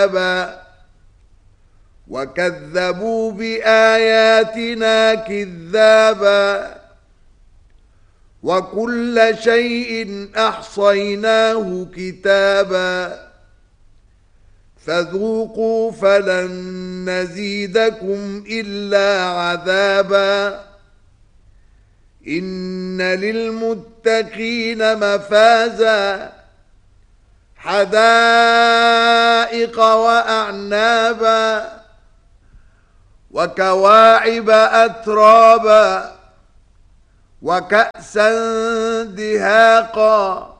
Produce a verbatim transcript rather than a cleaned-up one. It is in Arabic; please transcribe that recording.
وكذبوا بآياتنا كذابا وكل شيء أحصيناه كتابا فذوقوا فلن نزيدكم إلا عذابا إن للمتقين مفازا حدائق وأعنابا وكواعب أترابا وكأسا دهاقا